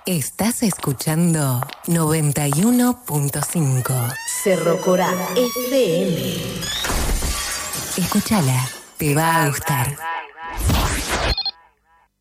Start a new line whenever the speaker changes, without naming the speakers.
Estás escuchando 91.5
Cerro Corá FM.
Escúchala, te va a gustar.